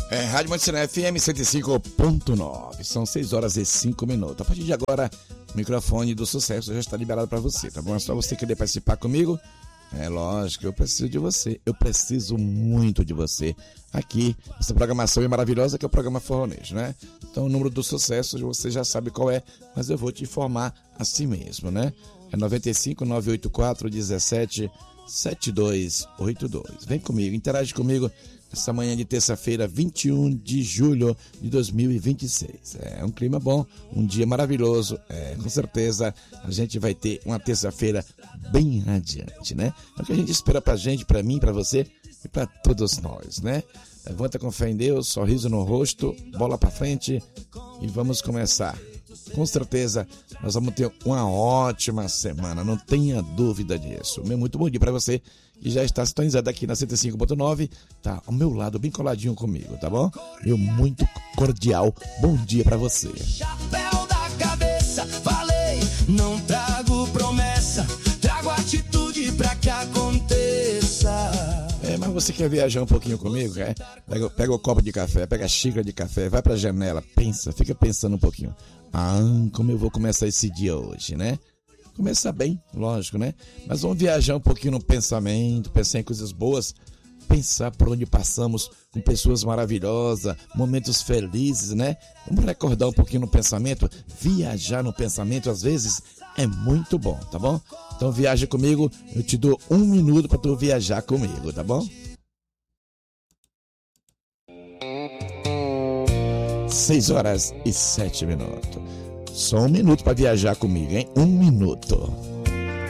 Rádio Manticina FM 105.9. São 6 horas e 5 minutos. A partir de agora, o microfone do sucesso já está liberado para você, tá bom? É só você querer participar comigo. É lógico, eu preciso de você. Eu preciso muito de você aqui nessa programação maravilhosa que é o programa Forronejo, né? Então o número do sucesso você já sabe qual é, mas eu vou te informar assim mesmo, né? É 95 984 17 7282. Vem comigo, interage comigo essa manhã de terça-feira, 21 de julho de 2026. É um clima bom, um dia maravilhoso. Com certeza a gente vai ter uma terça-feira bem radiante, né? É o que a gente espera pra gente, pra mim, pra você e pra todos nós, né? Levanta com fé em Deus, sorriso no rosto, bola pra frente e vamos começar. Com certeza nós vamos ter uma ótima semana, não tenha dúvida disso. Muito bom dia pra você que já está sintonizado aqui na 105.9, tá ao meu lado, bem coladinho comigo, tá bom? Meu muito cordial bom dia pra você. Chapéu da cabeça, falei, não trago promessa, trago atitude pra que aconteça. Mas você quer viajar um pouquinho comigo, Pega o copo de café, pega a xícara de café, vai pra janela, pensa, fica pensando um pouquinho. Como eu vou começar esse dia hoje, né? Começar bem, lógico, né? Mas vamos viajar um pouquinho no pensamento, pensar em coisas boas, pensar por onde passamos com pessoas maravilhosas, momentos felizes, né? Vamos recordar um pouquinho no pensamento, viajar no pensamento às vezes é muito bom, tá bom? Então viaja comigo, eu te dou 1 minuto para tu viajar comigo, tá bom? 6 horas e 7 minutos. Só 1 minuto para viajar comigo, hein? 1 minuto.